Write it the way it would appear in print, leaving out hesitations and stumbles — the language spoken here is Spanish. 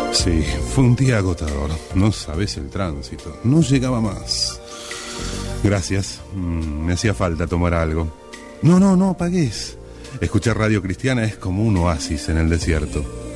Sí, fue un día agotador. No sabes el tránsito. No llegaba más. Gracias. Me hacía falta tomar algo. No pagues. Escuchar Radio Cristiana es como un oasis en el desierto.